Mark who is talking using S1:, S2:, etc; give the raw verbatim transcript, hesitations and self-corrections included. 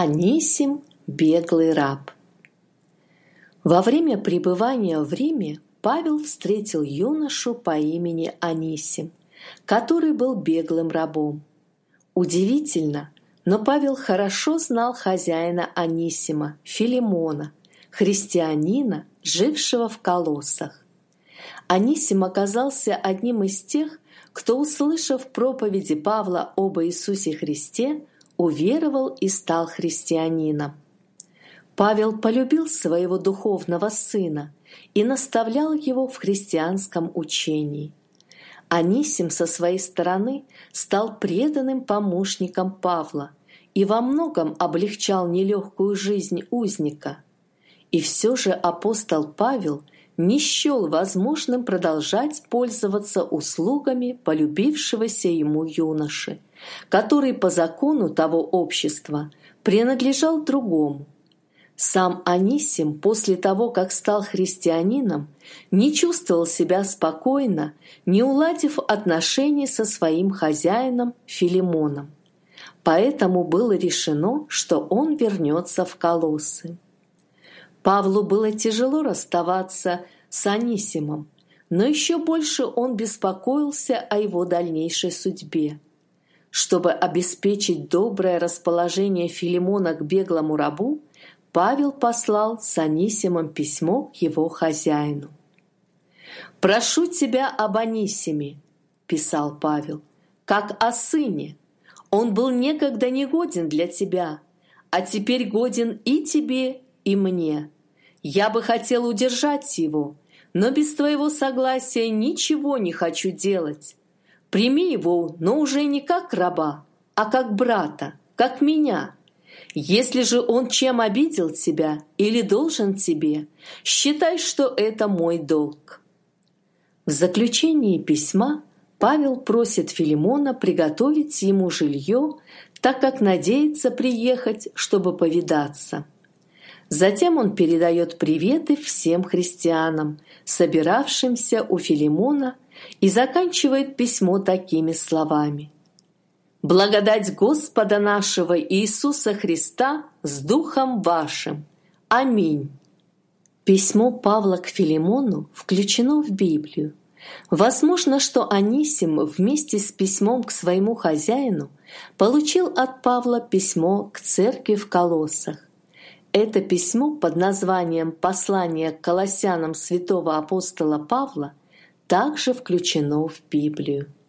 S1: Анисим – беглый раб. Во время пребывания в Риме Павел встретил юношу по имени Анисим, который был беглым рабом. Удивительно, но Павел хорошо знал хозяина Анисима, Филимона, христианина, жившего в Колоссах. Анисим оказался одним из тех, кто, услышав проповеди Павла об Иисусе Христе, уверовал и стал христианином. Павел полюбил своего духовного сына и наставлял его в христианском учении. Анисим со своей стороны стал преданным помощником Павла и во многом облегчал нелегкую жизнь узника. И все же апостол Павел не счел возможным продолжать пользоваться услугами полюбившегося ему юноши, который по закону того общества принадлежал другому. Сам Анисим после того, как стал христианином, не чувствовал себя спокойно, не уладив отношения со своим хозяином Филимоном. Поэтому было решено, что он вернется в Колоссы. Павлу было тяжело расставаться с Анисимом, но еще больше он беспокоился о его дальнейшей судьбе. Чтобы обеспечить доброе расположение Филимона к беглому рабу, Павел послал с Анисимом письмо к его хозяину. «Прошу тебя об Анисиме», – писал Павел, – «как о сыне. Он был некогда негоден для тебя, а теперь годен и тебе, и мне. Я бы хотел удержать его, но без твоего согласия ничего не хочу делать. Прими его, но уже не как раба, а как брата, как меня. Если же он чем обидел тебя или должен тебе, считай, что это мой долг». В заключении письма Павел просит Филимона приготовить ему жилье, так как надеется приехать, чтобы повидаться. Затем он передает приветы всем христианам, собиравшимся у Филимона, и заканчивает письмо такими словами: «Благодать Господа нашего Иисуса Христа с Духом вашим. Аминь». Письмо Павла к Филимону включено в Библию. Возможно, что Анисим вместе с письмом к своему хозяину получил от Павла письмо к церкви в Колоссах. Это письмо под названием «Послание к Колоссянам святого апостола Павла» также включено в Библию.